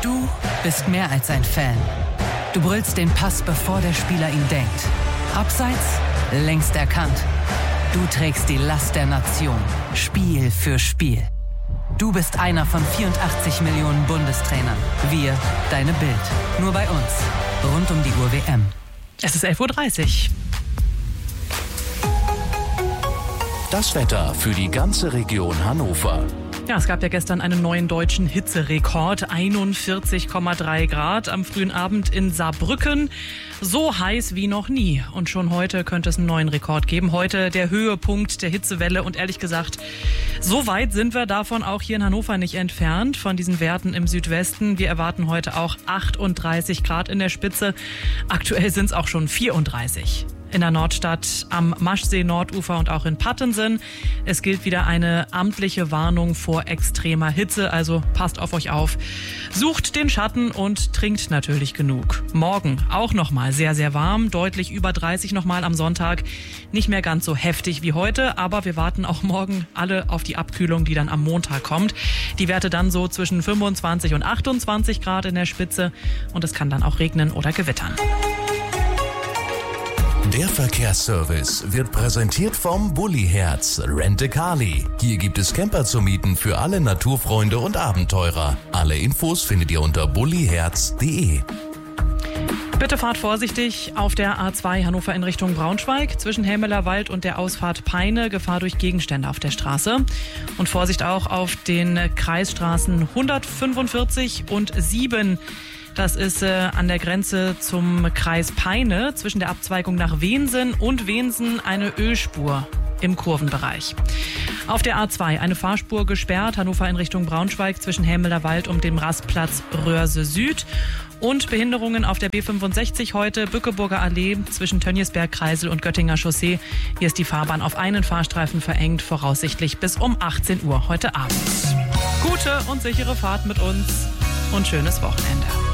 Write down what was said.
Du bist mehr als ein Fan. Du brüllst den Pass, bevor der Spieler ihn denkt. Abseits, längst erkannt. Du trägst die Last der Nation, Spiel für Spiel. Du bist einer von 84 Millionen Bundestrainern. Wir, deine Bild. Nur bei uns. Rund um die Uhr WM. Es ist 11:30 Uhr. Das Wetter für die ganze Region Hannover. Ja, es gab ja gestern einen neuen deutschen Hitzerekord, 41,3 Grad am frühen Abend in Saarbrücken. So heiß wie noch nie. Und schon heute könnte es einen neuen Rekord geben. Heute der Höhepunkt der Hitzewelle. Und ehrlich gesagt, so weit sind wir davon auch hier in Hannover nicht entfernt, von diesen Werten im Südwesten. Wir erwarten heute auch 38 Grad in der Spitze. Aktuell sind es auch schon 34. In der Nordstadt am Maschsee-Nordufer und auch in Pattensen. Es gilt wieder eine amtliche Warnung vor extremer Hitze, also passt auf euch auf. Sucht den Schatten und trinkt natürlich genug. Morgen auch nochmal sehr, sehr warm, deutlich über 30 nochmal am Sonntag. Nicht mehr ganz so heftig wie heute, aber wir warten auch morgen alle auf die Abkühlung, die dann am Montag kommt. Die Werte dann so zwischen 25 und 28 Grad in der Spitze und es kann dann auch regnen oder gewittern. Der Verkehrsservice wird präsentiert vom Bulli-Herz Rent-A-Carly. Hier gibt es Camper zu mieten für alle Naturfreunde und Abenteurer. Alle Infos findet ihr unter bulliherz.de. Bitte fahrt vorsichtig auf der A2 Hannover in Richtung Braunschweig zwischen Helmeler Wald und der Ausfahrt Peine. Gefahr durch Gegenstände auf der Straße. Und Vorsicht auch auf den Kreisstraßen 145 und 7. Das ist an der Grenze zum Kreis Peine zwischen der Abzweigung nach Wensen und Wensen eine Ölspur im Kurvenbereich. Auf der A2 eine Fahrspur gesperrt, Hannover in Richtung Braunschweig zwischen Helmeler Wald und dem Rastplatz Röhrse Süd. Und Behinderungen auf der B65 heute, Bückeburger Allee zwischen Tönniesberg, Kreisel und Göttinger Chaussee. Hier ist die Fahrbahn auf einen Fahrstreifen verengt, voraussichtlich bis um 18 Uhr heute Abend. Gute und sichere Fahrt mit uns und schönes Wochenende.